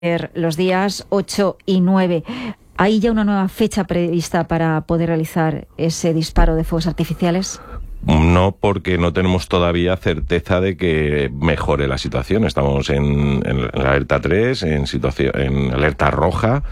los días 8 y 9. ¿Hay ya una nueva fecha prevista para poder realizar ese disparo de fuegos artificiales? No, porque no tenemos todavía certeza de que mejore la situación. Estamos en alerta 3, en alerta roja,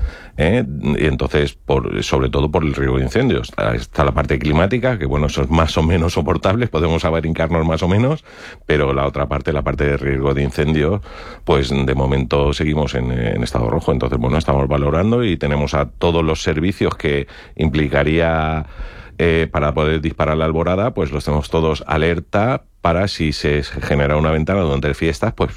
y entonces, sobre todo por el riesgo de incendios. Está la parte climática, que bueno, eso es más o menos soportable, podemos abrincarnos más o menos, pero la otra parte, la parte de riesgo de incendios, pues de momento seguimos en estado rojo. Entonces, bueno, estamos valorando y tenemos a todos los servicios que implicaría para poder disparar la alborada, pues los tenemos todos alerta para si se genera una ventana durante fiestas, pues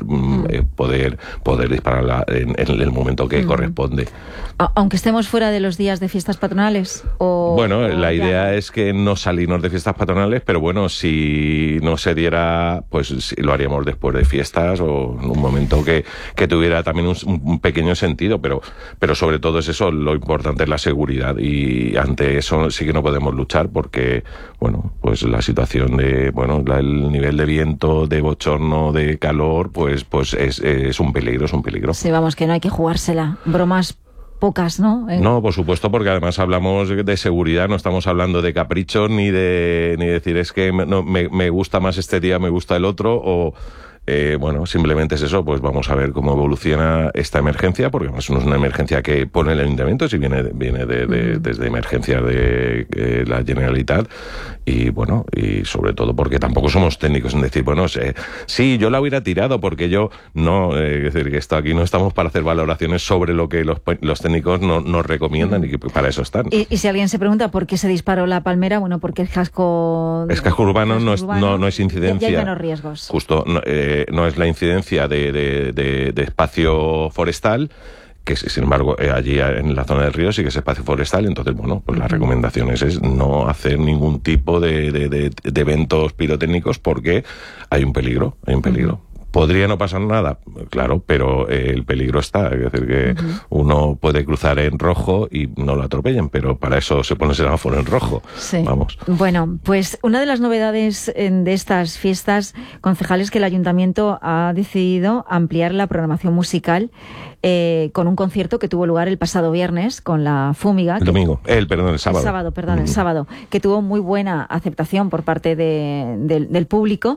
poder dispararla en el momento que corresponde. Aunque estemos fuera de los días de fiestas patronales. Bueno, la idea es que no salirnos de fiestas patronales, pero bueno, si no se diera, pues lo haríamos después de fiestas o en un momento que tuviera también un pequeño sentido, pero sobre todo es eso, lo importante es la seguridad, y ante eso sí que no podemos luchar porque, bueno, pues la situación de, bueno, el nivel de viento, de bochorno, de calor, pues es un peligro, Sí, vamos, que no hay que jugársela. Bromas pocas, ¿no? No, por supuesto, porque además hablamos de seguridad, no estamos hablando de caprichos ni de decir es que me gusta más este día, me gusta el otro, o bueno, simplemente es eso, pues vamos a ver cómo evoluciona esta emergencia, porque además no es una emergencia que pone el Ayuntamiento, si viene desde emergencia de la Generalitat, y bueno, y sobre todo porque tampoco somos técnicos en decir, bueno, sí, yo la hubiera tirado porque yo no, es decir, que aquí no estamos para hacer valoraciones sobre lo que los técnicos nos recomiendan y que para eso están. Y si alguien se pregunta por qué se disparó la palmera, bueno, porque el casco urbano no es incidencia. Ya hay menos riesgos. Justo, no es la incidencia de espacio forestal, que sin embargo allí en la zona del río sí que es espacio forestal. Entonces, bueno, pues las recomendaciones es no hacer ningún tipo de eventos pirotécnicos porque hay un peligro. ¿Podría no pasar nada? Claro, pero el peligro está. Es decir, que uno puede cruzar en rojo y no lo atropellen, pero para eso se pone el semáforo en rojo. Sí. Vamos. Bueno, pues una de las novedades de estas fiestas, concejales, que el Ayuntamiento ha decidido ampliar la programación musical con un concierto que tuvo lugar el pasado viernes con la Fúmiga. El sábado. El sábado, que tuvo muy buena aceptación por parte del público.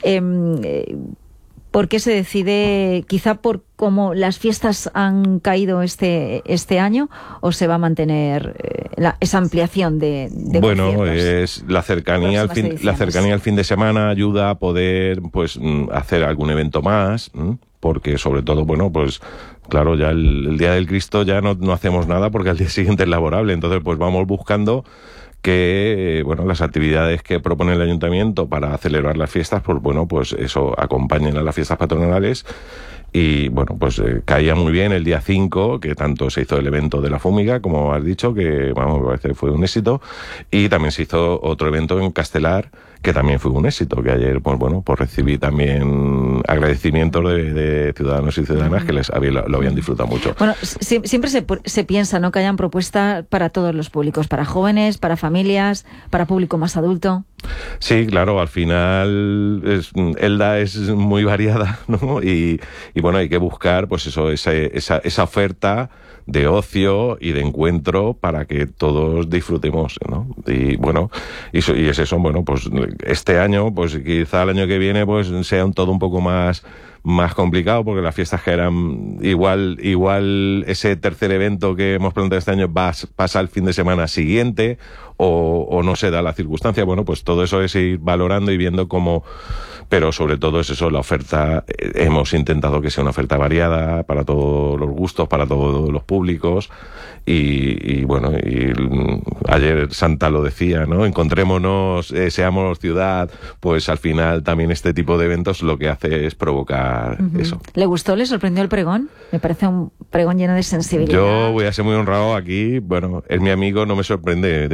¿Por qué se decide? ¿Quizá por cómo las fiestas han caído este año, o se va a mantener esa ampliación de bueno, conciertos? Es la cercanía al fin de semana ayuda a poder pues hacer algún evento más, porque sobre todo, bueno, pues claro, ya el Día del Cristo ya no hacemos nada porque al día siguiente es laborable, entonces pues vamos buscando que bueno, las actividades que propone el Ayuntamiento para celebrar las fiestas, pues bueno, pues eso acompañen a las fiestas patronales. Y bueno, pues caía muy bien el día 5, que tanto se hizo el evento de la Fúmiga, como has dicho, que vamos, me parece que fue un éxito, y también se hizo otro evento en Castelar, que también fue un éxito, que ayer, pues bueno, pues recibí también agradecimientos de ciudadanos y ciudadanas que lo habían disfrutado mucho. Bueno, siempre se piensa, ¿no?, que hayan propuestas para todos los públicos, para jóvenes, para familias, para público más adulto. Sí, claro, al final Elda es muy variada, ¿no? Y bueno, hay que buscar pues eso, esa oferta de ocio y de encuentro para que todos disfrutemos, ¿no? Y bueno, y es eso, bueno, pues este año, pues quizá el año que viene pues sea todo un poco más complicado, porque las fiestas que eran igual ese tercer evento que hemos planteado este año pasa el fin de semana siguiente, o no se da la circunstancia. Bueno, pues todo eso es ir valorando y viendo cómo, pero sobre todo es eso, la oferta. Hemos intentado que sea una oferta variada para todos los gustos, para todos los públicos, y bueno, y ayer Santa lo decía, ¿no? Encontrémonos, seamos ciudad. Pues al final también este tipo de eventos lo que hace es provocar eso. ¿Le gustó, le sorprendió el pregón? Me parece un pregón lleno de sensibilidad. Yo voy a ser muy honrado aquí. Bueno, es mi amigo, no me sorprende.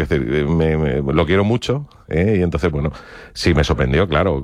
Lo quiero mucho, y entonces, bueno, sí me sorprendió, claro.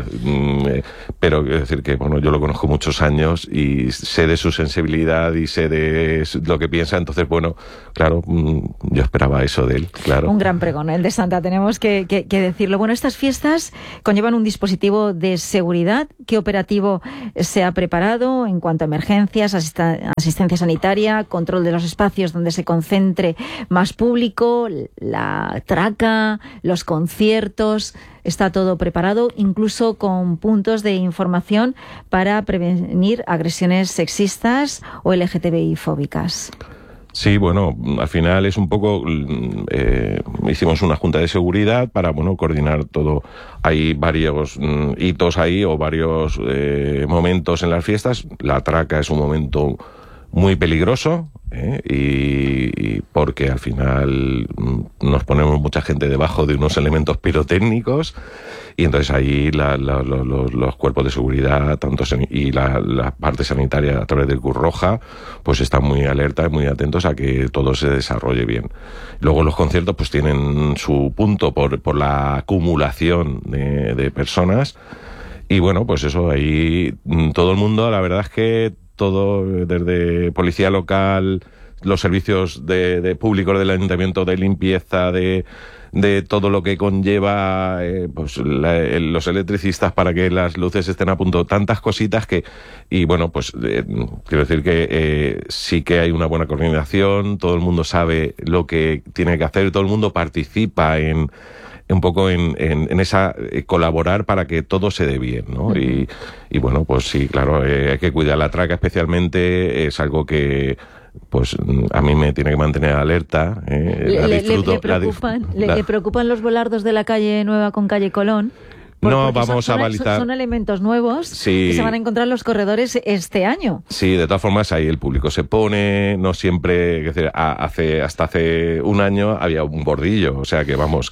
Pero es decir que, bueno, yo lo conozco muchos años y sé de su sensibilidad y sé de lo que piensa. Entonces, bueno, claro, yo esperaba eso de él, claro. Un gran pregón, el de Santa, tenemos que decirlo. Bueno, estas fiestas conllevan un dispositivo de seguridad. ¿Qué operativo se ha preparado en cuanto a emergencias, asistencia sanitaria, control de los espacios donde se concentre más público, la traca, los conciertos. Está todo preparado, incluso con puntos de información para prevenir agresiones sexistas o LGTBI-fóbicas. Sí, bueno, al final es un poco, hicimos una junta de seguridad para, bueno, coordinar todo. Hay varios hitos ahí o varios momentos en las fiestas. La traca es un momento muy peligroso, y porque al final nos ponemos mucha gente debajo de unos elementos pirotécnicos, y entonces ahí los cuerpos de seguridad y la parte sanitaria a través del Cruz Roja pues están muy alerta y muy atentos a que todo se desarrolle bien. Luego los conciertos pues tienen su punto por la acumulación de personas, y bueno, pues eso, ahí todo el mundo, la verdad es que todo, desde policía local, los servicios de públicos del ayuntamiento, de limpieza, de todo lo que conlleva pues los electricistas para que las luces estén a punto, tantas cositas que, y bueno, pues quiero decir que sí que hay una buena coordinación, todo el mundo sabe lo que tiene que hacer, todo el mundo participa un poco en esa colaborar para que todo se dé bien, ¿no? Uh-huh. Y bueno, pues sí, claro, hay que cuidar la traca especialmente, es algo que pues a mí me tiene que mantener alerta. ¿Le preocupan los volardos de la calle Nueva con calle Colón? No, vamos a balizar. Son elementos nuevos, sí, que se van a encontrar en los corredores este año. Sí, de todas formas ahí el público se pone, no siempre, hasta hace un año había un bordillo, o sea que vamos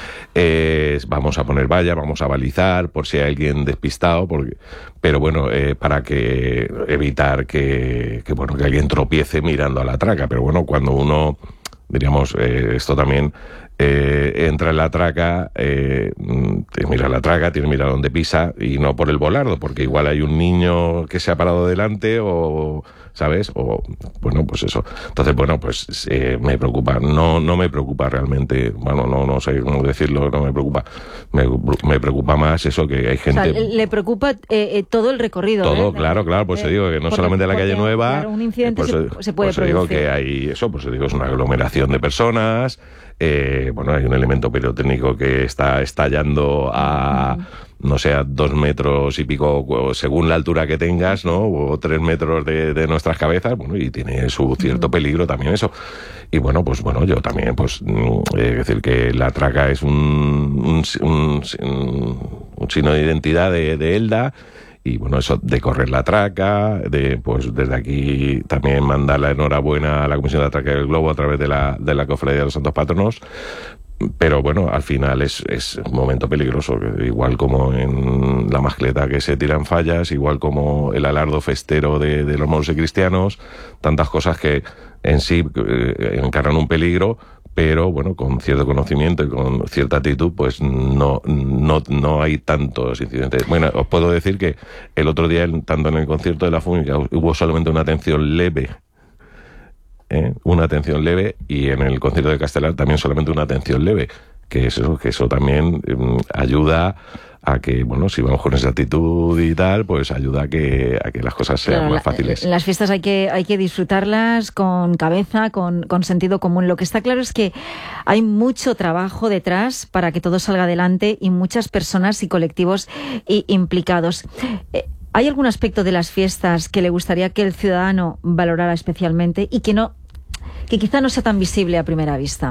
a poner valla, vamos a balizar por si hay alguien despistado, pero bueno, para que evitar que alguien tropiece mirando a la traca, pero bueno, cuando uno, diríamos, esto también entra en la traca, mira la traca, tiene que mirar dónde pisa y no por el volardo, porque igual hay un niño que se ha parado delante o, ¿sabes? O, bueno, pues eso. Entonces, bueno, pues me preocupa. No me preocupa realmente, bueno, no sé cómo decirlo, no me preocupa. Me preocupa más eso, que hay gente... O sea, le preocupa todo el recorrido. Todo, claro, pues te digo que no solamente la calle Nueva... Claro, un incidente se puede producir. Digo que hay eso, pues te digo, es una aglomeración de personas, bueno, hay un elemento pirotécnico que está estallando a, no sé, a 2 metros y pico, según la altura que tengas, ¿no? O 3 metros de nuestras cabezas, bueno, y tiene su cierto peligro también eso. Y bueno, pues bueno, yo también, pues, es decir, que la traca es un signo de identidad de Elda. Y bueno, eso de correr la traca, pues desde aquí también mandar la enhorabuena a la Comisión de Atraca del Globo a través de la Cofradía de los Santos Patronos. Pero bueno, al final es un momento peligroso, igual como en la mascleta que se tiran fallas, igual como el alardo festero de los moros y cristianos, tantas cosas que en sí encarnan un peligro, pero bueno, con cierto conocimiento y con cierta actitud, pues no hay tantos incidentes. Bueno, os puedo decir que el otro día, tanto en el concierto de la Fúnica, hubo solamente una atención leve, y en el concierto de Castelar también solamente una atención leve, que eso también ayuda a que, bueno, si vamos con esa actitud y tal, pues ayuda a que las cosas sean más fáciles. Las fiestas hay que disfrutarlas con cabeza, con sentido común. Lo que está claro es que hay mucho trabajo detrás para que todo salga adelante y muchas personas y colectivos implicados. ¿Hay algún aspecto de las fiestas que le gustaría que el ciudadano valorara especialmente y que quizá no sea tan visible a primera vista?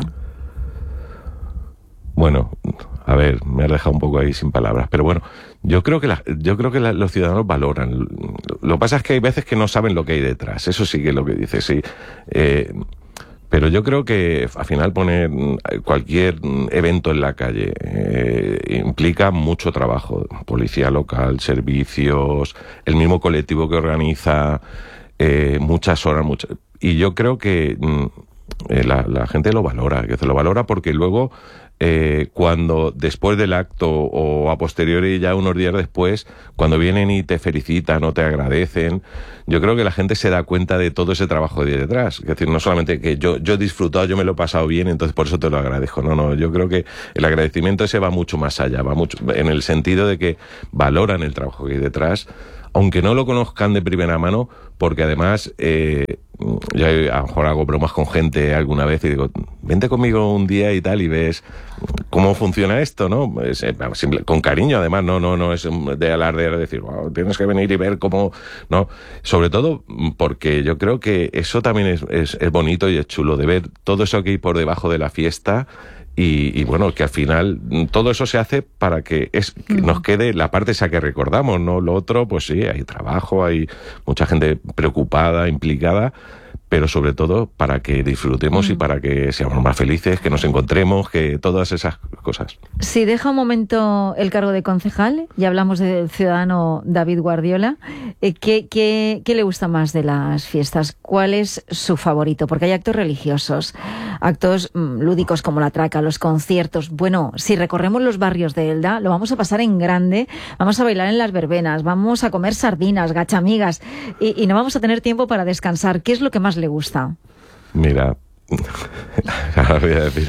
Bueno, a ver, me has dejado un poco ahí sin palabras, pero bueno, yo creo que los ciudadanos valoran. Lo que pasa es que hay veces que no saben lo que hay detrás, eso sí que es lo que dice, sí. Pero yo creo que al final poner cualquier evento en la calle implica mucho trabajo. Policía local, servicios, el mismo colectivo que organiza, muchas horas, y yo creo que la gente lo valora, que se lo valora porque luego cuando después del acto o a posteriori, ya unos días después, cuando vienen y te felicitan o te agradecen, yo creo que la gente se da cuenta de todo ese trabajo de detrás. Es decir, no solamente que yo he disfrutado, yo me lo he pasado bien, entonces por eso te lo agradezco. No, yo creo que el agradecimiento ese va mucho más allá, va mucho en el sentido de que valoran el trabajo que hay detrás, aunque no lo conozcan de primera mano, porque además yo a lo mejor hago bromas con gente alguna vez y digo, vente conmigo un día y tal y ves cómo funciona esto, ¿no? Con cariño, además, no es de alardear, decir, wow, tienes que venir y ver cómo, no, sobre todo porque yo creo que eso también es bonito y es chulo, de ver todo eso que hay por debajo de la fiesta. Y bueno, que al final todo eso se hace para que nos quede la parte esa que recordamos, ¿no? Lo otro, pues sí, hay trabajo, hay mucha gente preocupada, implicada, pero sobre todo para que disfrutemos y para que seamos más felices, que nos encontremos, que todas esas cosas. Si deja un momento el cargo de concejal, y hablamos del ciudadano David Guardiola, ¿qué le gusta más de las fiestas? ¿Cuál es su favorito? Porque hay actos religiosos, actos lúdicos como la traca, los conciertos. Bueno, si recorremos los barrios de Elda, lo vamos a pasar en grande, vamos a bailar en las verbenas, vamos a comer sardinas, gachamigas, y no vamos a tener tiempo para descansar. ¿Qué es lo que más le gusta? Mira, ahora voy a decir.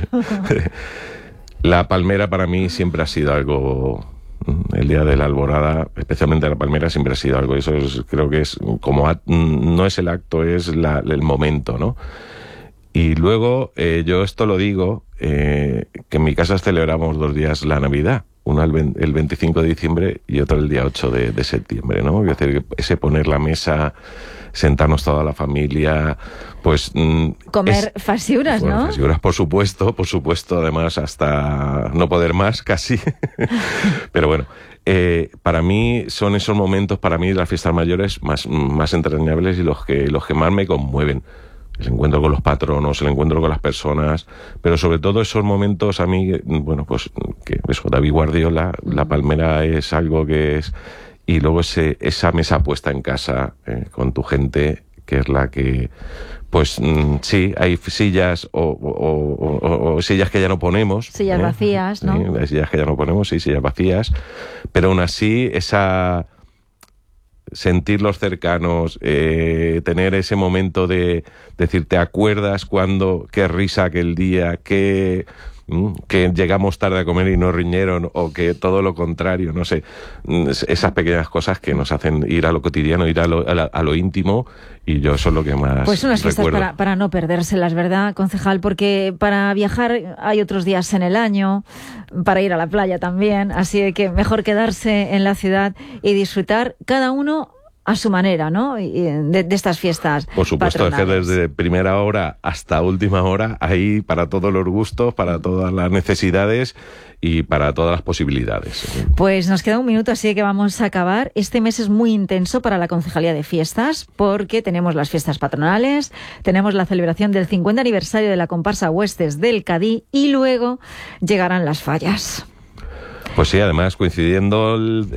La palmera para mí siempre ha sido algo, el día de la alborada, especialmente la palmera, siempre ha sido algo. Eso creo que es como, no es el acto, es el momento, ¿no? Y luego, yo esto lo digo, que en mi casa celebramos 2 días la Navidad. Uno el 25 de diciembre y otro el día 8 de septiembre, ¿no? Es decir, ese poner la mesa, sentarnos toda la familia, pues... comer fasiuras, ¿no? Fasiuras, por supuesto, además hasta no poder más, casi. Pero bueno, para mí son esos momentos, para mí las fiestas mayores más entrañables y los que más me conmueven. El encuentro con los patronos, el encuentro con las personas, pero sobre todo esos momentos a mí, bueno, pues que eso, David Guardiola, la palmera es algo que es, y luego esa mesa puesta en casa con tu gente, que es la que, pues sí, hay sillas o sillas que ya no ponemos. Sillas vacías, ¿no? Sí, hay sillas que ya no ponemos, sí, sillas vacías, pero aún así sentirlos cercanos, tener ese momento de decir, ¿te acuerdas qué risa aquel día, que llegamos tarde a comer y no riñeron, o que todo lo contrario, no sé, esas pequeñas cosas que nos hacen ir a lo cotidiano, ir a lo íntimo, y yo eso es lo que más pues unas fiestas recuerdo. para no perdérselas, ¿verdad, concejal? Porque para viajar hay otros días en el año, para ir a la playa también, así que mejor quedarse en la ciudad y disfrutar cada uno a su manera, ¿no? De estas fiestas. Por supuesto, es que desde primera hora hasta última hora, ahí para todos los gustos, para todas las necesidades y para todas las posibilidades. Pues nos queda un minuto, así que vamos a acabar. Este mes es muy intenso para la Concejalía de Fiestas, porque tenemos las fiestas patronales, tenemos la celebración del 50 aniversario de la comparsa Huestes del Cadí, y luego llegarán las fallas. Pues sí, además coincidiendo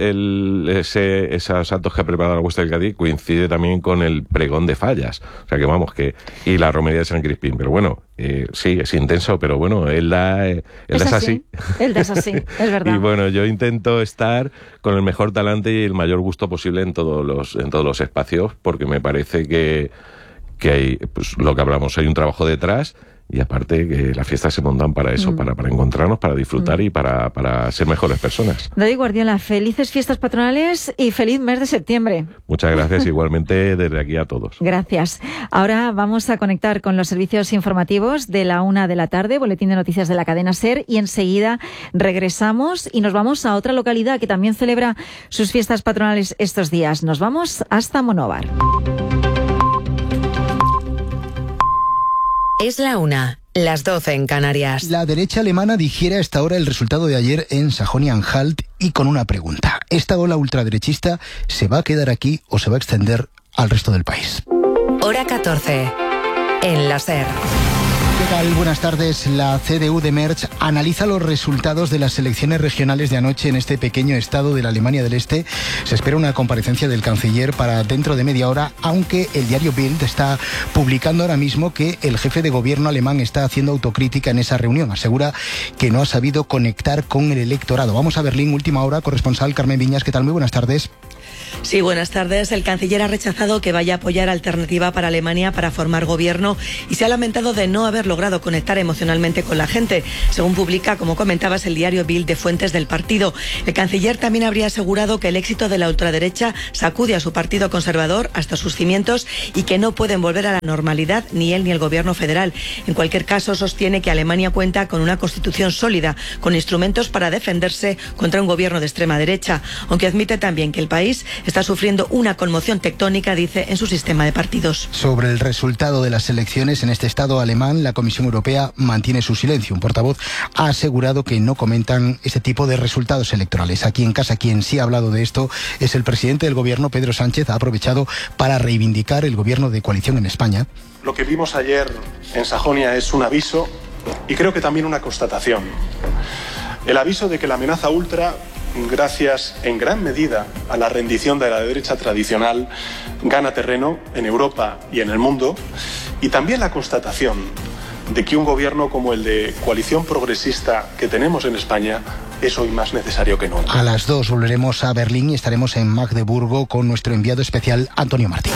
esos actos que ha preparado la Hueste del Cadí, coincide también con el pregón de fallas. O sea que vamos, y la romería de San Crispín. Pero bueno, sí, es intenso, pero bueno, Elda es así. Elda es así, es verdad. Y bueno, yo intento estar con el mejor talante y el mayor gusto posible en todos los espacios, porque me parece que hay, pues lo que hablamos, hay un trabajo detrás. Y aparte que las fiestas se montan para eso, para encontrarnos, para disfrutar y para ser mejores personas. David Guardiola, felices fiestas patronales y feliz mes de septiembre. Muchas gracias, igualmente desde aquí a todos. Gracias. Ahora vamos a conectar con los servicios informativos de la 1 de la tarde, boletín de noticias de la cadena SER, y enseguida regresamos y nos vamos a otra localidad que también celebra sus fiestas patronales estos días. Nos vamos hasta Monóvar. Es la 1, las 12 en Canarias. La derecha alemana digiere a esta hora el resultado de ayer en Sajonia-Anhalt y con una pregunta. ¿Esta ola ultraderechista se va a quedar aquí o se va a extender al resto del país? Hora 14, en la SER. ¿Qué tal? Buenas tardes. La CDU de Mersch analiza los resultados de las elecciones regionales de anoche en este pequeño estado de la Alemania del Este. Se espera una comparecencia del canciller para dentro de media hora, aunque el diario Bild está publicando ahora mismo que el jefe de gobierno alemán está haciendo autocrítica en esa reunión. Asegura que no ha sabido conectar con el electorado. Vamos a Berlín, última hora, corresponsal Carmen Viñas. ¿Qué tal? Muy buenas tardes. Sí, buenas tardes. El canciller ha rechazado que vaya a apoyar Alternativa para Alemania para formar gobierno y se ha lamentado de no haber logrado conectar emocionalmente con la gente, según publica, como comentabas, el diario Bild de fuentes del partido. El canciller también habría asegurado que el éxito de la ultraderecha sacude a su partido conservador hasta sus cimientos y que no pueden volver a la normalidad ni él ni el gobierno federal. En cualquier caso, sostiene que Alemania cuenta con una constitución sólida, con instrumentos para defenderse contra un gobierno de extrema derecha, aunque admite también que el país está sufriendo una conmoción tectónica, dice, en su sistema de partidos. Sobre el resultado de las elecciones en este estado alemán, la Comisión Europea mantiene su silencio. Un portavoz ha asegurado que no comentan este tipo de resultados electorales. Aquí en casa, quien sí ha hablado de esto es el presidente del gobierno, Pedro Sánchez. Ha aprovechado para reivindicar el gobierno de coalición en España. Lo que vimos ayer en Sajonia es un aviso y creo que también una constatación. El aviso de que la amenaza ultra, gracias en gran medida a la rendición de la derecha tradicional, gana terreno en Europa y en el mundo, y también la constatación de que un gobierno como el de coalición progresista que tenemos en España es hoy más necesario que nunca. A las 2 volveremos a Berlín y estaremos en Magdeburgo con nuestro enviado especial Antonio Martín.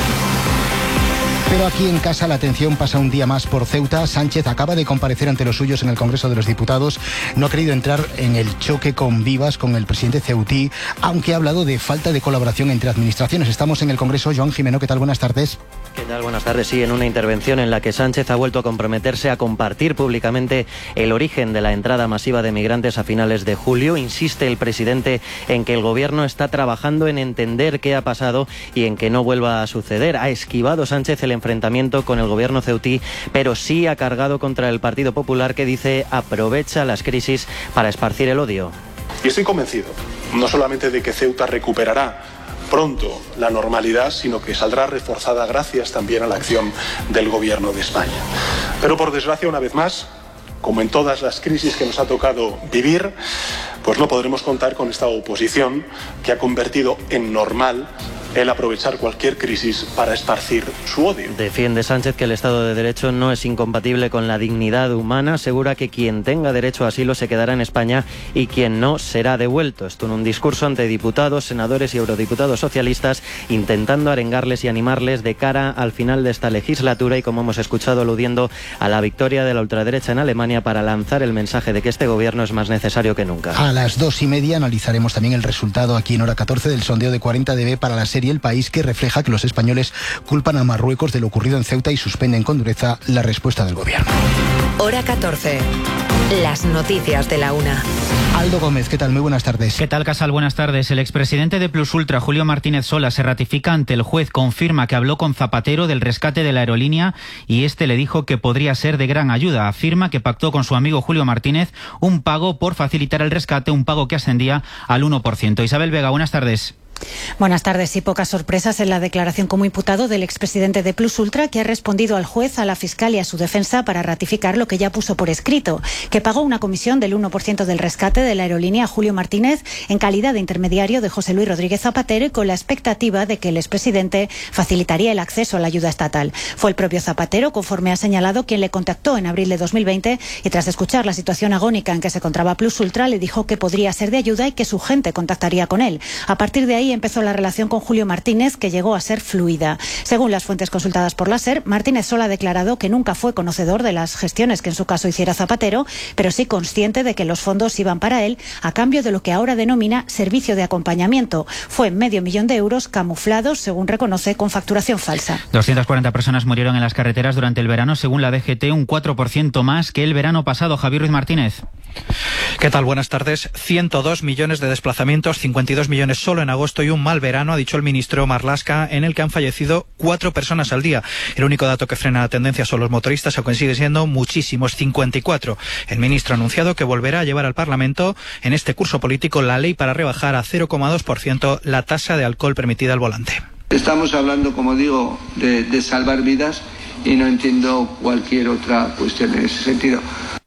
Pero aquí en casa la atención pasa un día más por Ceuta. Sánchez acaba de comparecer ante los suyos en el Congreso de los Diputados. No ha querido entrar en el choque con vivas con el presidente ceutí, aunque ha hablado de falta de colaboración entre administraciones. Estamos en el Congreso. Joan Jimeno, ¿qué tal? Buenas tardes. ¿Qué tal? Buenas tardes. Sí, en una intervención en la que Sánchez ha vuelto a comprometerse a compartir públicamente el origen de la entrada masiva de migrantes a finales de julio, insiste el presidente en que el gobierno está trabajando en entender qué ha pasado y en que no vuelva a suceder. Ha esquivado Sánchez el enfrentamiento con el gobierno ceutí, pero sí ha cargado contra el Partido Popular, que dice aprovecha las crisis para esparcir el odio. Y estoy convencido, no solamente de que Ceuta recuperará pronto la normalidad, sino que saldrá reforzada gracias también a la acción del gobierno de España. Pero por desgracia, una vez más, como en todas las crisis que nos ha tocado vivir, pues no podremos contar con esta oposición que ha convertido en normal el aprovechar cualquier crisis para esparcir su odio. Defiende Sánchez que el Estado de Derecho no es incompatible con la dignidad humana. Asegura que quien tenga derecho a asilo se quedará en España y quien no será devuelto. Esto en un discurso ante diputados, senadores y eurodiputados socialistas, intentando arengarles y animarles de cara al final de esta legislatura y, como hemos escuchado, aludiendo a la victoria de la ultraderecha en Alemania para lanzar el mensaje de que este gobierno es más necesario que nunca. A las 2:30 analizaremos también el resultado aquí en Hora 14 del sondeo de 40dB para la serie El País, que refleja que los españoles culpan a Marruecos de lo ocurrido en Ceuta y suspenden con dureza la respuesta del gobierno. Hora 14. Las noticias de la una. Aldo Gómez, ¿qué tal? Muy buenas tardes. ¿Qué tal, Casal? Buenas tardes. El expresidente de Plus Ultra, Julio Martínez Sola, se ratifica ante el juez, confirma que habló con Zapatero del rescate de la aerolínea y este le dijo que podría ser de gran ayuda. Afirma que pactó con su amigo Julio Martínez un pago por facilitar el rescate, un pago que ascendía al 1%. Isabel Vega, buenas tardes. Buenas tardes. Y pocas sorpresas en la declaración como imputado del expresidente de Plus Ultra, que ha respondido al juez, a la fiscal y a su defensa para ratificar lo que ya puso por escrito, que pagó una comisión del 1% del rescate de la aerolínea a Julio Martínez en calidad de intermediario de José Luis Rodríguez Zapatero y con la expectativa de que el expresidente facilitaría el acceso a la ayuda estatal. Fue el propio Zapatero, conforme ha señalado, quien le contactó en abril de 2020 y tras escuchar la situación agónica en que se encontraba Plus Ultra le dijo que podría ser de ayuda y que su gente contactaría con él. A partir de ahí empezó la relación con Julio Martínez, que llegó a ser fluida. Según las fuentes consultadas por la SER, Martínez Sola ha declarado que nunca fue conocedor de las gestiones que en su caso hiciera Zapatero, pero sí consciente de que los fondos iban para él a cambio de lo que ahora denomina servicio de acompañamiento. Fue medio millón de euros camuflados, según reconoce, con facturación falsa. 240 personas murieron en las carreteras durante el verano, según la DGT, un 4% más que el verano pasado. Javier Ruiz Martínez. ¿Qué tal? Buenas tardes. 102 millones de desplazamientos, 52 millones solo en agosto y un mal verano, ha dicho el ministro Marlaska, en el que han fallecido 4 personas al día. El único dato que frena la tendencia son los motoristas, aunque sigue siendo muchísimos, 54. El ministro ha anunciado que volverá a llevar al Parlamento en este curso político la ley para rebajar a 0,2% la tasa de alcohol permitida al volante. Estamos hablando, como digo, de salvar vidas y no entiendo cualquier otra cuestión en ese sentido.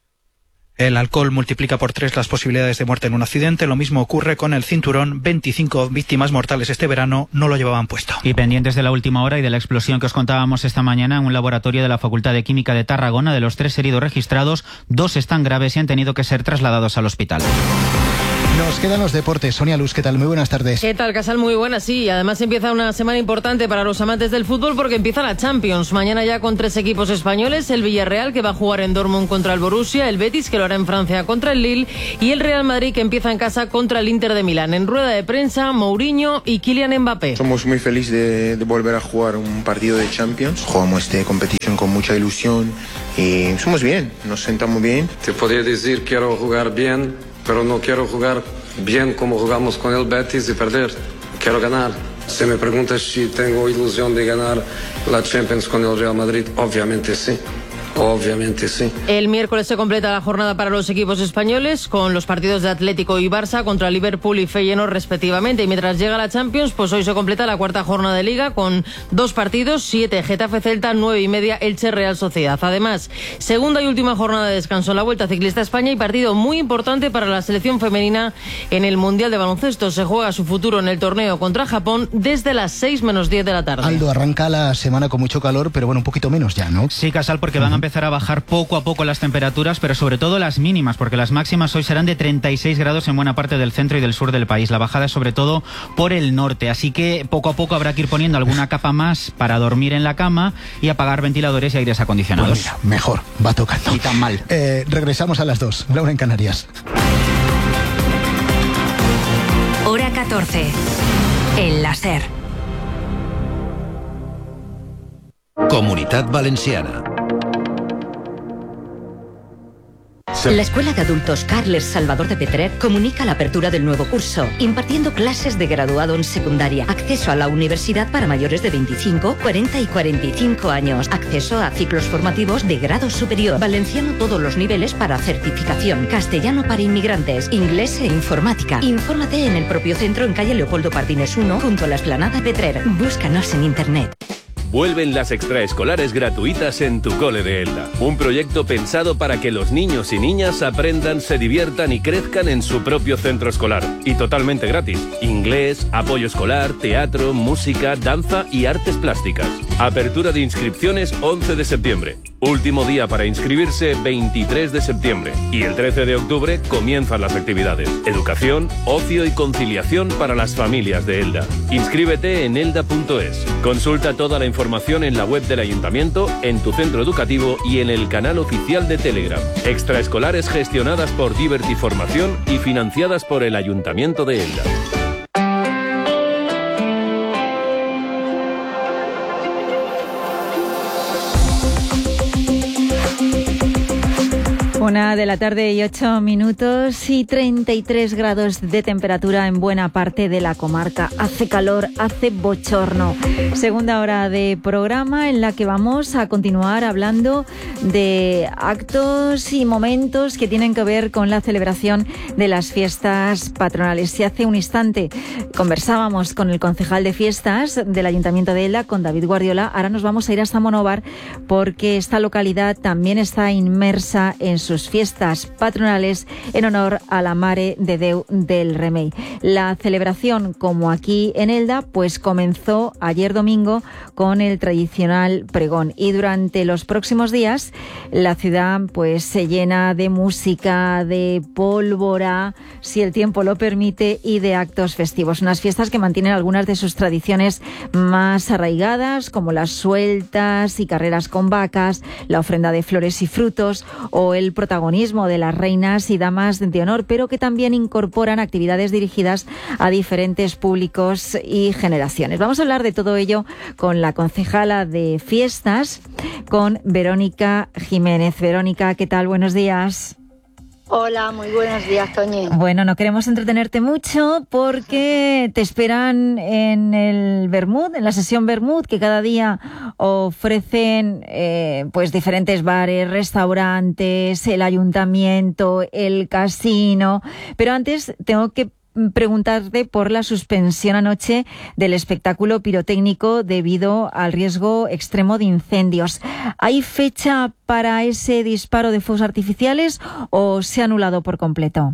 El alcohol multiplica por 3 las posibilidades de muerte en un accidente. Lo mismo ocurre con el cinturón. 25 víctimas mortales este verano no lo llevaban puesto. Y pendientes de la última hora y de la explosión que os contábamos esta mañana en un laboratorio de la Facultad de Química de Tarragona, de los 3 heridos registrados, 2 están graves y han tenido que ser trasladados al hospital. Nos quedan los deportes. Sonia Luz, ¿qué tal? Muy buenas tardes. ¿Qué tal, Casal? Muy buenas, sí. Además empieza una semana importante para los amantes del fútbol porque empieza la Champions. Mañana ya con 3 equipos españoles, el Villarreal que va a jugar en Dortmund contra el Borussia, el Betis que lo hará en Francia contra el Lille y el Real Madrid que empieza en casa contra el Inter de Milán. En rueda de prensa, Mourinho y Kylian Mbappé. Somos muy felices de volver a jugar un partido de Champions. Jugamos esta competición con mucha ilusión y somos bien, nos sentamos bien. Te podría decir quiero jugar bien, pero no quiero jugar bien como jugamos con el Betis y perder. Quiero ganar. Si me preguntas si tengo ilusión de ganar la Champions con el Real Madrid, obviamente sí. Obviamente sí. El miércoles se completa la jornada para los equipos españoles con los partidos de Atlético y Barça contra Liverpool y Feyenoord respectivamente. Y mientras llega la Champions, pues hoy se completa la 4ª jornada de Liga con 2 partidos, 7 Getafe Celta, 9:30 Elche Real Sociedad. Además, segunda y última jornada de descanso en la Vuelta Ciclista a España y partido muy importante para la selección femenina en el Mundial de Baloncesto. Se juega su futuro en el torneo contra Japón desde las 6 menos 10 de la tarde. Aldo, arranca la semana con mucho calor, pero bueno, un poquito menos ya, ¿no? Sí, Casal, porque van a empezar a bajar poco a poco las temperaturas, pero sobre todo las mínimas, porque las máximas hoy serán de 36 grados en buena parte del centro y del sur del país. La bajada es sobre todo por el norte, así que poco a poco habrá que ir poniendo alguna capa más para dormir en la cama y apagar ventiladores y aires acondicionados. Pues mira, mejor, va tocando. Ni tan mal. Regresamos a las 2, Laura en Canarias. Hora 14. El láser. Comunitat Valenciana. La Escuela de Adultos Carles Salvador de Petrer comunica la apertura del nuevo curso, impartiendo clases de graduado en secundaria, acceso a la universidad para mayores de 25, 40 y 45 años, acceso a ciclos formativos de grado superior, valenciano todos los niveles para certificación, castellano para inmigrantes, inglés e informática. Infórmate en el propio centro en calle Leopoldo Pardines 1, junto a la Esplanada Petrer. Búscanos en internet. Vuelven las extraescolares gratuitas en tu cole de Elda. Un proyecto pensado para que los niños y niñas aprendan, se diviertan y crezcan en su propio centro escolar. Y totalmente gratis. Inglés, apoyo escolar, teatro, música, danza y artes plásticas. Apertura de inscripciones 11 de septiembre. Último día para inscribirse 23 de septiembre. Y el 13 de octubre comienzan las actividades. Educación, ocio y conciliación para las familias de Elda. Inscríbete en elda.es. Consulta toda la información en la web del Ayuntamiento, en tu centro educativo y en el canal oficial de Telegram. Extraescolares gestionadas por Diverti Formación y financiadas por el Ayuntamiento de Elda. 1 de la tarde y 8 minutos y 33 grados de temperatura en buena parte de la comarca. Hace calor, hace bochorno. Segunda hora de programa en la que vamos a continuar hablando de actos y momentos que tienen que ver con la celebración de las fiestas patronales. Si hace un instante conversábamos con el concejal de fiestas del Ayuntamiento de Elda, con David Guardiola, ahora nos vamos a ir hasta Monóvar porque esta localidad también está inmersa en sus fiestas patronales en honor a la Mare de Déu del Remei. La celebración, como aquí en Elda, pues comenzó ayer domingo con el tradicional pregón y durante los próximos días la ciudad pues se llena de música, de pólvora, si el tiempo lo permite, y de actos festivos. Unas fiestas que mantienen algunas de sus tradiciones más arraigadas, como las sueltas y carreras con vacas, la ofrenda de flores y frutos o el protagonismo de las reinas y damas de honor, pero que también incorporan actividades dirigidas a diferentes públicos y generaciones. Vamos a hablar de todo ello con la concejala de fiestas, con Verónica Jiménez. Verónica, ¿qué tal? Buenos días. Hola, muy buenos días, Toñi. Bueno, no queremos entretenerte mucho porque te esperan en el Bermud, en la sesión Bermud, que cada día ofrecen pues diferentes bares, restaurantes, el ayuntamiento, el casino. Pero antes tengo que preguntarte por la suspensión anoche del espectáculo pirotécnico debido al riesgo extremo de incendios. ¿Hay fecha para ese disparo de fuegos artificiales o se ha anulado por completo?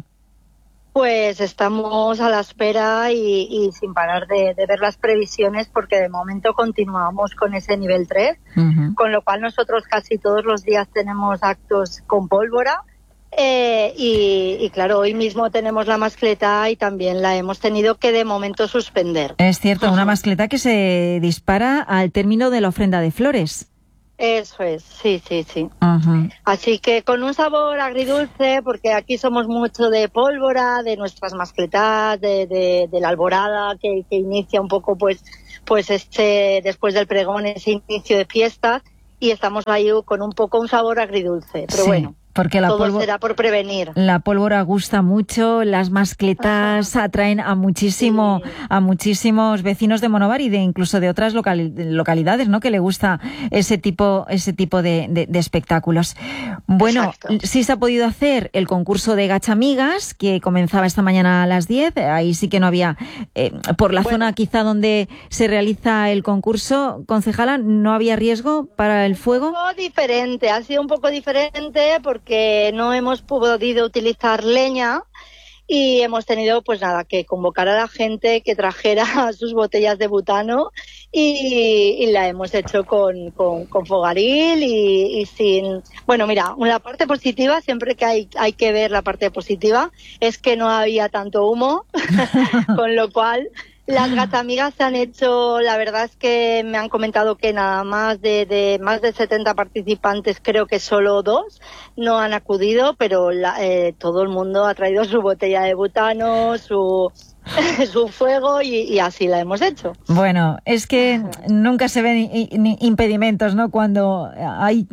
Pues estamos a la espera y sin parar de ver las previsiones, porque de momento continuamos con ese nivel 3, con lo cual nosotros casi todos los días tenemos actos con pólvora. Y claro, hoy mismo tenemos la mascleta y también la hemos tenido que de momento suspender. Es cierto, una mascleta que se dispara al término de la ofrenda de flores. Eso es, sí. Así que con un sabor agridulce, porque aquí somos mucho de pólvora, de nuestras mascletas, de la alborada que inicia un poco pues después del pregón, ese inicio de fiestas, y estamos ahí con un sabor agridulce, pero bueno. Porque todo será por prevenir. La pólvora gusta mucho, las mascletas atraen a muchísimos vecinos de Monóvar y incluso de otras localidades, ¿no? Que le gusta ese tipo de espectáculos. Bueno, exacto. Sí se ha podido hacer el concurso de Gachamigas, que comenzaba esta mañana a las 10. Ahí sí que no había, por la zona quizá donde se realiza el concurso, concejala, ¿no había riesgo para el fuego? Ha sido un poco diferente porque no hemos podido utilizar leña y hemos tenido que convocar a la gente que trajera sus botellas de butano y la hemos hecho con fogaril y sin... Bueno, mira, la parte positiva, siempre que hay que ver la parte positiva, es que no había tanto humo, con lo cual... Las Gachamigas se han hecho, la verdad es que me han comentado que nada más de más de 70 participantes, creo que solo 2 no han acudido, pero todo el mundo ha traído su botella de butano, su fuego y así la hemos hecho. Bueno, es que nunca se ven impedimentos, ¿no? Cuando hay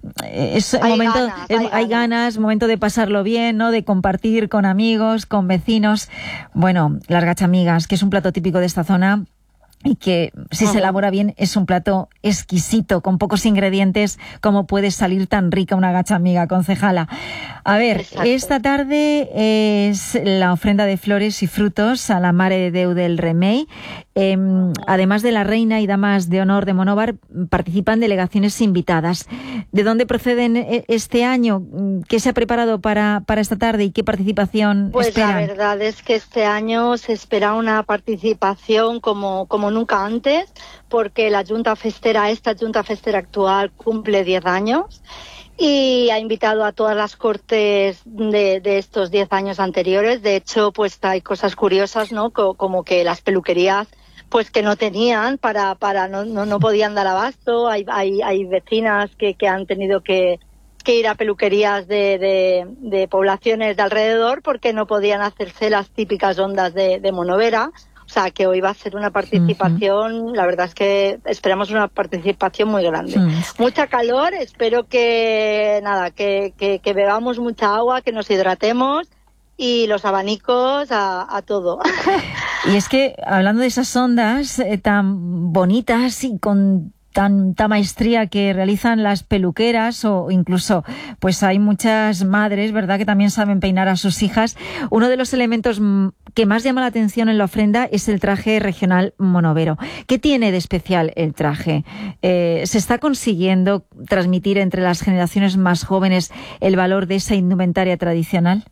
ganas, momento de pasarlo bien, ¿no? De compartir con amigos, con vecinos. Bueno, las Gachamigas, que es un plato típico de esta zona y que si se elabora bien es un plato exquisito, con pocos ingredientes, como puede salir tan rica una gachamiga, concejala. A ver, exacto. Esta tarde es la ofrenda de flores y frutos a la Mare de Déu del Remei. Además de la reina y damas de honor de Monóvar, participan delegaciones invitadas. ¿De dónde proceden este año? ¿Qué se ha preparado para esta tarde y qué participación esperan? La verdad es que este año se espera una participación como nunca antes, porque esta Junta Festera actual cumple 10 años y ha invitado a todas las cortes de estos 10 años anteriores. De hecho, pues hay cosas curiosas, ¿no? Como que las peluquerías pues que no tenían no podían dar abasto. Hay vecinas que han tenido que ir a peluquerías de poblaciones de alrededor porque no podían hacerse las típicas ondas de Monovera. O sea, que hoy va a ser una participación, la verdad es que esperamos una participación muy grande. Mucha calor, espero que bebamos mucha agua, que nos hidratemos y los abanicos a todo. Y es que, hablando de esas ondas tan bonitas y con tanta maestría que realizan las peluqueras, o incluso pues hay muchas madres, ¿verdad?, que también saben peinar a sus hijas. Uno de los elementos que más llama la atención en la ofrenda es el traje regional monovero. ¿Qué tiene de especial el traje? ¿Se está consiguiendo transmitir entre las generaciones más jóvenes el valor de esa indumentaria tradicional?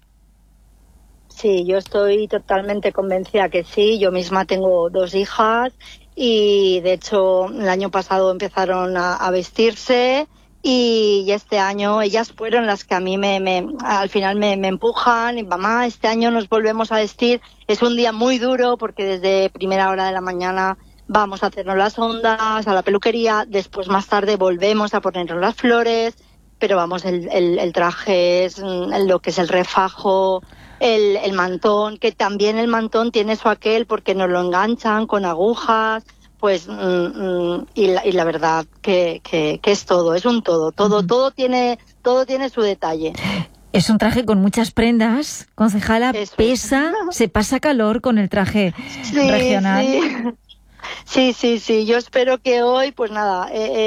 Sí, yo estoy totalmente convencida que sí. Yo misma tengo 2 hijas y de hecho el año pasado empezaron a vestirse y este año ellas fueron las que a mí al final me empujan y mamá, este año nos volvemos a vestir. Es un día muy duro porque desde primera hora de la mañana vamos a hacernos las ondas a la peluquería, después más tarde volvemos a ponernos las flores, pero vamos, el traje es lo que es el refajo, el mantón, que también el mantón tiene su aquel porque nos lo enganchan con agujas, pues y la verdad que es todo, es un todo tiene su detalle. Es un traje con muchas prendas, concejala. Eso. Pesa, se pasa calor con el traje regional. Sí, yo espero que hoy, pues nada,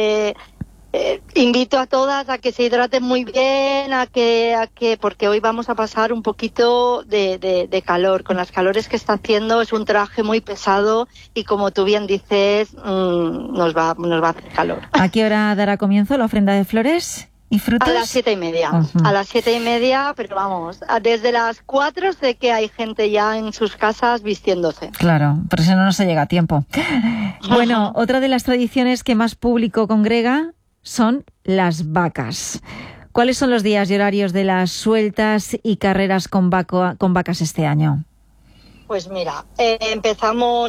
invito a todas a que se hidraten muy bien, a que porque hoy vamos a pasar un poquito de calor. Con las calores que está haciendo es un traje muy pesado y como tú bien dices, nos va a hacer calor. ¿A qué hora dará comienzo la ofrenda de flores y frutos? A las 7:30. A las 7:30, pero vamos, desde las 4 sé que hay gente ya en sus casas vistiéndose. Claro, pero si no se llega a tiempo. Bueno, otra de las tradiciones que más público congrega son las vacas. ¿Cuáles son los días y horarios de las sueltas y carreras con vacas este año? Pues mira, empezamos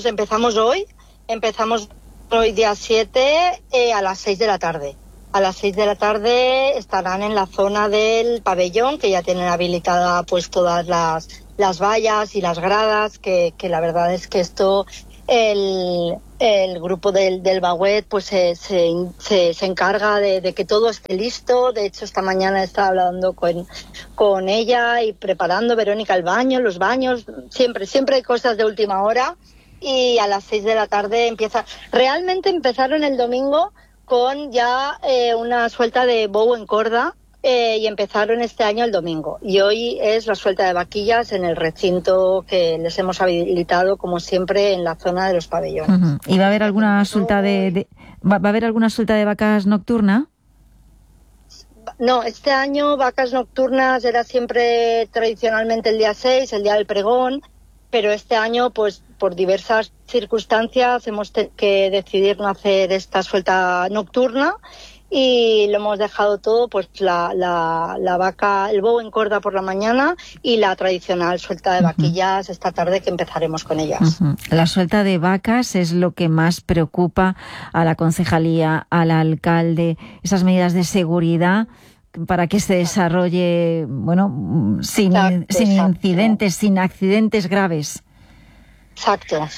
hoy día 7 a las 6 de la tarde. A las 6 de la tarde estarán en la zona del pabellón, que ya tienen habilitada pues todas las vallas y las gradas, que la verdad es que esto el grupo del Bauet pues se encarga de que todo esté listo. De hecho, esta mañana estaba hablando con ella y preparando, Verónica, los baños, siempre hay cosas de última hora, y a las 6 de la tarde realmente empezaron el domingo con ya una suelta de bow en corda, y empezaron este año el domingo. Y hoy es la suelta de vaquillas en el recinto que les hemos habilitado, como siempre, en la zona de los pabellones. Uh-huh. ¿Y va a haber alguna suelta va a haber alguna suelta de vacas nocturna? No, este año vacas nocturnas era siempre tradicionalmente el día 6, el día del pregón, pero este año, pues por diversas circunstancias, hemos que decidir no hacer esta suelta nocturna, y lo hemos dejado todo, pues la vaca, el bow en corda por la mañana y la tradicional suelta de vaquillas esta tarde, que empezaremos con ellas. Uh-huh. La suelta de vacas es lo que más preocupa a la concejalía, al alcalde, esas medidas de seguridad para que se desarrolle, sin incidentes, sin accidentes graves. Exacto.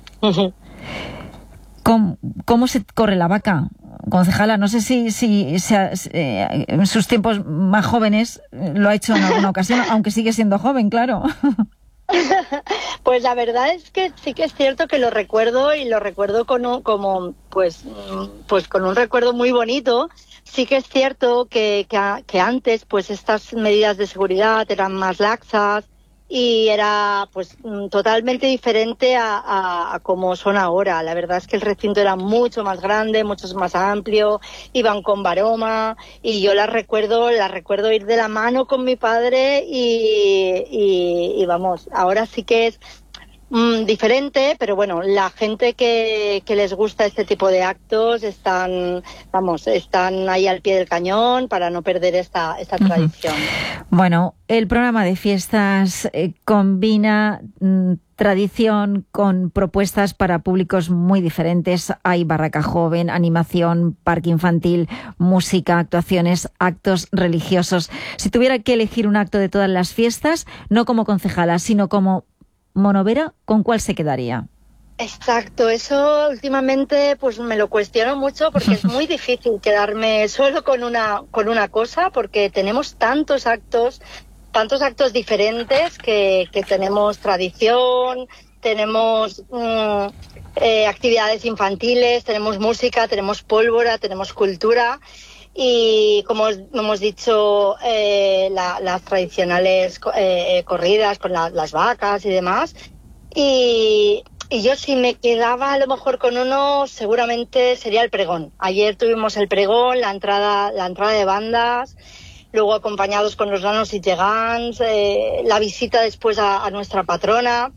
¿Cómo se corre la vaca? Concejala, no sé si en sus tiempos más jóvenes lo ha hecho en alguna ocasión, aunque sigue siendo joven, claro. Pues la verdad es que sí que es cierto que lo recuerdo, y lo recuerdo con un recuerdo muy bonito. Sí que es cierto que antes pues estas medidas de seguridad eran más laxas y era pues totalmente diferente a como son ahora. La verdad es que el recinto era mucho más grande, mucho más amplio, iban con baroma, y yo la recuerdo ir de la mano con mi padre, y vamos, ahora sí que es diferente, pero bueno, la gente que les gusta este tipo de actos están ahí al pie del cañón para no perder esta tradición. Bueno, el programa de fiestas combina tradición con propuestas para públicos muy diferentes. Hay barraca joven, animación, parque infantil, música, actuaciones, actos religiosos. Si tuviera que elegir un acto de todas las fiestas, no como concejala, sino como monovera, ¿con cuál se quedaría? Exacto, eso últimamente pues me lo cuestiono mucho, porque es muy difícil quedarme solo con una cosa, porque tenemos tantos actos diferentes, que tenemos tradición, tenemos actividades infantiles, tenemos música, tenemos pólvora, tenemos cultura. Y como hemos dicho, las tradicionales corridas con las vacas y demás. Y yo, si me quedaba a lo mejor con uno, seguramente sería el pregón. Ayer tuvimos el pregón, la entrada de bandas, luego acompañados con los nanos y gegants, la visita después a nuestra patrona.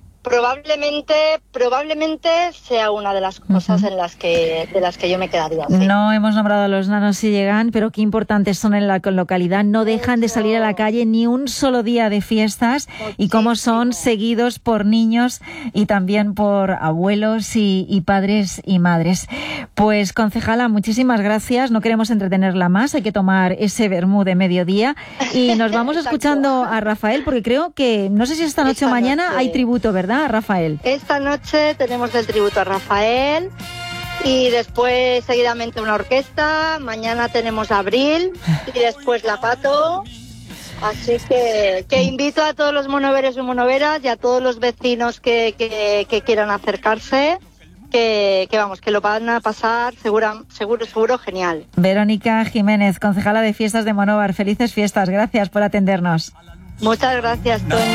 Probablemente sea una de las cosas de las que yo me quedaría. ¿Sí? No hemos nombrado a los nanos y llegan, pero qué importantes son en la localidad. No dejan de salir a la calle ni un solo día de fiestas. Muchísimo. Y cómo son seguidos por niños y también por abuelos y padres y madres. Pues, concejala, muchísimas gracias. No queremos entretenerla más. Hay que tomar ese vermú de mediodía. Y nos vamos escuchando a Rafael, porque creo que, no sé si esta noche o mañana hay tributo, ¿verdad, Rafael? Esta noche tenemos el tributo a Rafael, y después seguidamente una orquesta. Mañana tenemos a Abril y después la Pato. Así que invito a todos los monoveros y monoveras y a todos los vecinos que quieran acercarse, que lo van a pasar seguro genial. Verónica Jiménez, concejala de fiestas de Monóvar. Felices fiestas, gracias por atendernos. Muchas gracias, Toñi.